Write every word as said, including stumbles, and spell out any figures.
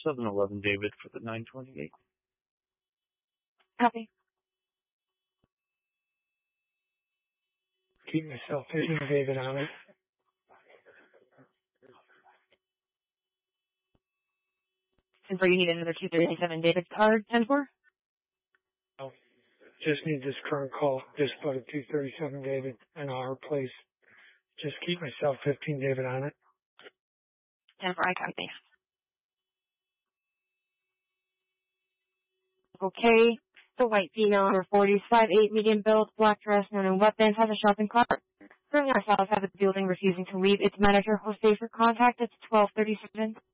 seven eleven David for the nine twenty-eight. Copy. Keep myself fifteen David on it. And so you need another two thirty-seven David card, ten four? Oh, just need this current call. Just put a two thirty-seven David in our place. Just keep myself fifteen David on it. ten four, I copy, thanks. Okay, the white female, number forty, five eight, medium build, black dress, known in weapons, has a shopping cart. Currently ourselves have the building refusing to leave its manager. Jose for contact at twelve thirty-seven.